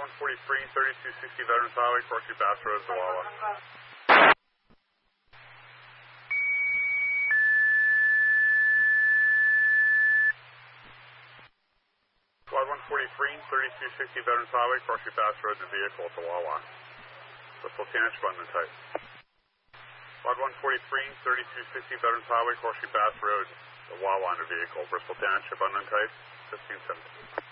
143, 3260 Veterans Highway, Coursey Bass Road, Wawa. Squad 143, 3260 Veterans Highway, Coursey Bass Road, the vehicle to Wawa. Bristol Tanage, abundant type. Squad 143, 3260 Veterans Highway, Coursey Bass Road, the Wawa on the vehicle. Bristol Tanage, abundant type, 1570.